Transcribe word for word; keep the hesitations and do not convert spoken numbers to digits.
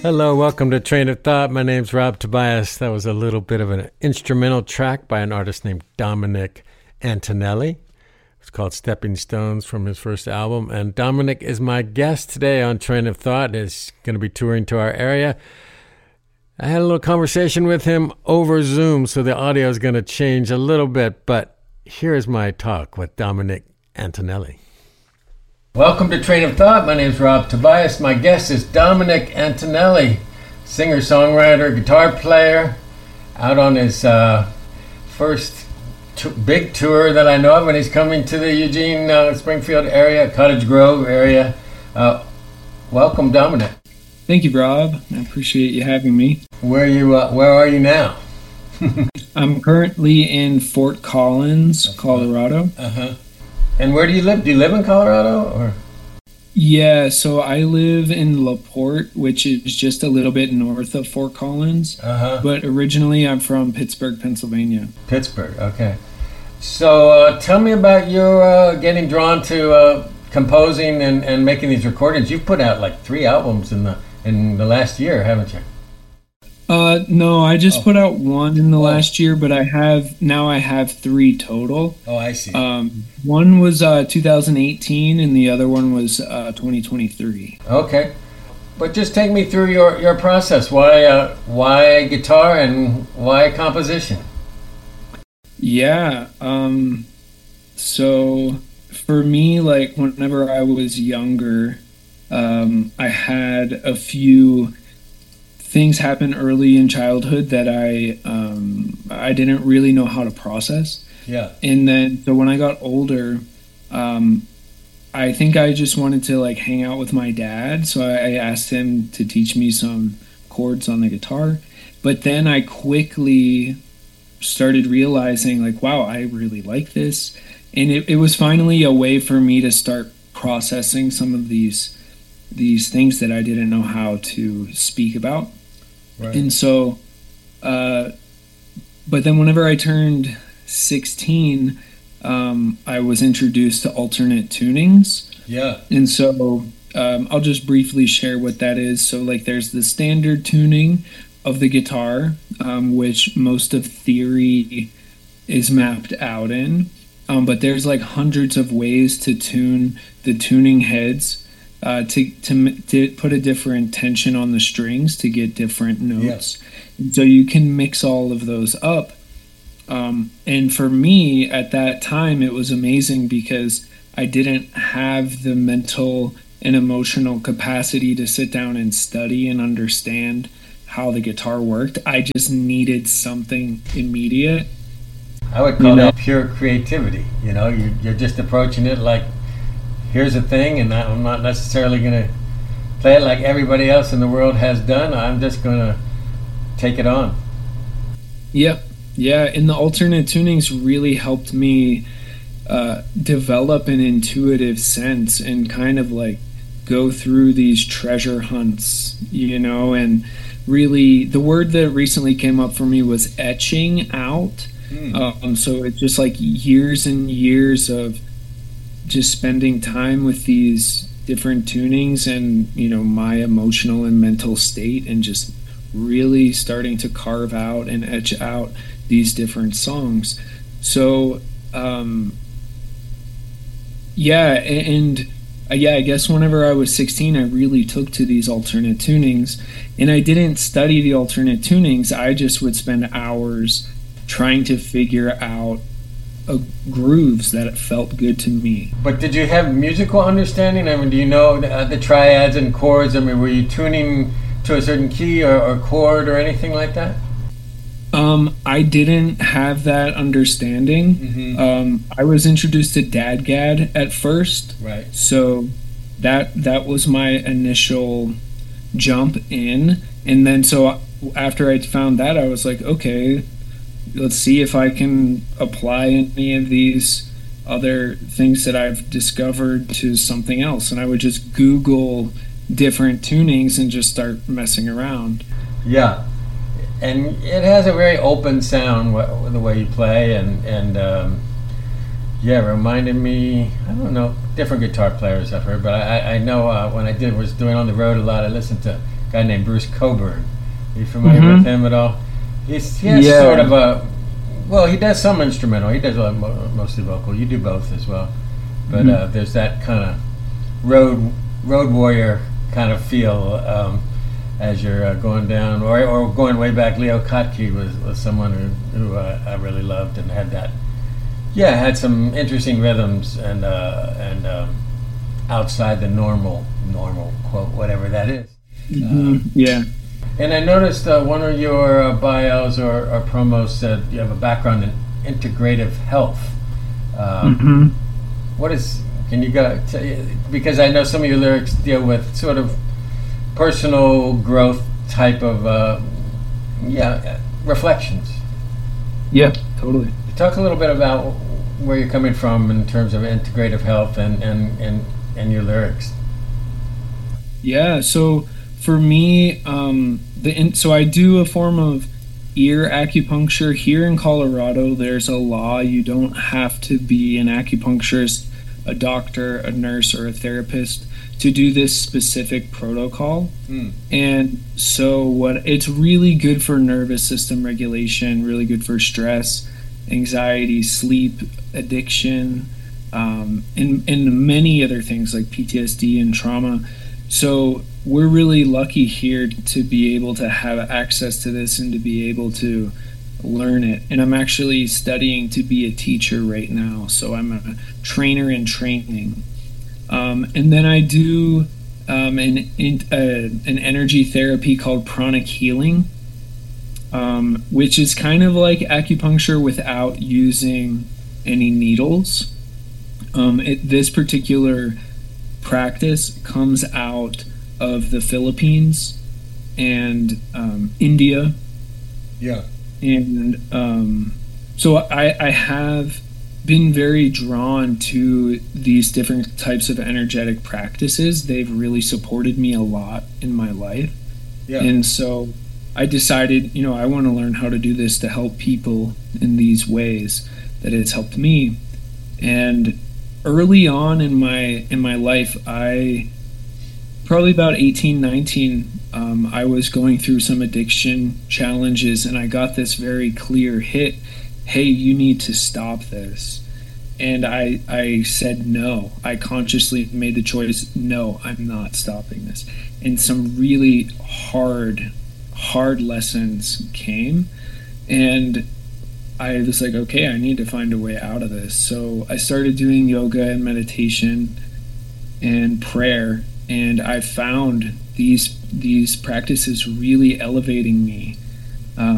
Hello, welcome to Train of Thought. My name's Rob Tobias. That was a little bit of an instrumental track by an artist named Dominic Antonelli. It's called Stepping Stones from his first album. And Dominic is my guest today on Train of Thought. He's going to be touring to our area. I had a little conversation with him over Zoom, so the audio is going to change a little bit. But here's my talk with Dominic Antonelli. Welcome to Train of Thought. My name is Rob Tobias. My guest is Dominic Antonelli, singer-songwriter, guitar player, out on his uh, first t- big tour that I know of, and he's coming to the Eugene, uh, Springfield area, Cottage Grove area. Uh, welcome, Dominic. Thank you, Rob. I appreciate you having me. Where are you? Uh, where are you now? I'm currently in Fort Collins, Colorado. Uh-huh. And where do you live? Do you live in Colorado, or? Yeah, so I live in LaPorte, which is just a little bit north of Fort Collins. Uh-huh. But originally, I'm from Pittsburgh, Pennsylvania. Pittsburgh, okay. So uh, tell me about your uh, getting drawn to uh, composing and, and making these recordings. You've put out like three albums in the in the last year, haven't you? Uh, no, I just oh. put out one in the oh. last year, but I have now I have three total. Oh, I see. Um, one was uh, two thousand eighteen, and the other one was uh, twenty twenty-three. Okay, but just take me through your, your process. Why uh, why guitar and why composition? Yeah. Um, so for me, like whenever I was younger, um, I had a few things happen early in childhood that I um, I didn't really know how to process. Yeah. And then so when I got older, um, I think I just wanted to like hang out with my dad. So I, I asked him to teach me some chords on the guitar. But then I quickly started realizing like, wow, I really like this. And it, it was finally a way for me to start processing some of these these things that I didn't know how to speak about. Right. And so, uh, but then whenever I turned sixteen, um, I was introduced to alternate tunings. Yeah. And so um, I'll just briefly share what that is. So like there's the standard tuning of the guitar, um, which most of theory is mapped out in. Um, but there's like hundreds of ways to tune the tuning heads. Uh, to, to to put a different tension on the strings to get different notes. Yeah. So you can mix all of those up. Um, and for me, at that time, it was amazing because I didn't have the mental and emotional capacity to sit down and study and understand how the guitar worked. I just needed something immediate. I would call you know? that pure creativity. You know, you're, you're just approaching it like, here's a thing, and I'm not necessarily going to play it like everybody else in the world has done. I'm just going to take it on. Yep. Yeah, and the alternate tunings really helped me uh, develop an intuitive sense and kind of like go through these treasure hunts, you know, and really the word that recently came up for me was etching out. Mm. Um, so it's just like years and years of just spending time with these different tunings and, you know, my emotional and mental state and just really starting to carve out and etch out these different songs. So, um, yeah, and uh, yeah, I guess whenever I was sixteen, I really took to these alternate tunings, and I didn't study the alternate tunings. I just would spend hours trying to figure out Uh, grooves that it felt good to me. But did you have musical understanding? I mean, do you know the, uh, the triads and chords? I mean, were you tuning to a certain key or, or chord or anything like that? Um, I didn't have that understanding. Mm-hmm. Um, I was introduced to DADGAD at first, right? So that that was my initial jump in, and then so after I found that, I was like, okay, let's see if I can apply any of these other things that I've discovered to something else. And I would just Google different tunings and just start messing around. Yeah. And it has a very open sound, the way you play. And, and um, yeah, it reminded me, I don't know, different guitar players I've heard. But I, I know uh, when I did was doing on the road a lot, I listened to guy named Bruce Coburn. Are you familiar Mm-hmm. with him at all? He's, he has Yeah. sort of a, well, he does some instrumental. He does uh, mo- mostly vocal. You do both as well. But Mhm. uh, there's that kind of road road warrior kind of feel um, as you're uh, going down, or or going way back. Leo Kottke was, was someone who who uh, I really loved and had that, yeah, had some interesting rhythms and uh, and um, outside the normal normal quote, whatever that is. Mhm. Yeah. And I noticed uh, one of your uh, bios or, or promos said you have a background in integrative health. Um, Mm-hmm. What is? Can you go? T- because I know some of your lyrics deal with sort of personal growth type of uh, yeah reflections. Yeah, totally. Talk a little bit about where you're coming from in terms of integrative health and and and, and your lyrics. Yeah, so for me, um, the in, so I do a form of ear acupuncture here in Colorado. There's a law; you don't have to be an acupuncturist, a doctor, a nurse, or a therapist to do this specific protocol. Mm. And so, what it's really good for nervous system regulation, really good for stress, anxiety, sleep, addiction, um, and and many other things like P T S D and trauma. So we're really lucky here to be able to have access to this and to be able to learn it. And I'm actually studying to be a teacher right now. So I'm a trainer in training. Um, and then I do um, an, in, uh, an energy therapy called pranic healing, um, which is kind of like acupuncture without using any needles. Um, it, this particular practice comes out of the Philippines and um, India. Yeah. And um, so I, I have been very drawn to these different types of energetic practices. They've really supported me a lot in my life. Yeah. And so I decided, you know, I want to learn how to do this to help people in these ways that it's helped me. And early on in my in my life, I probably about eighteen, nineteen, um, I was going through some addiction challenges, and I got this very clear hit: hey, you need to stop this. And I I said no. I consciously made the choice, no, I'm not stopping this. And some really hard hard lessons came, and I was like, okay, I need to find a way out of this. So I started doing yoga and meditation and prayer, and I found these these practices really elevating me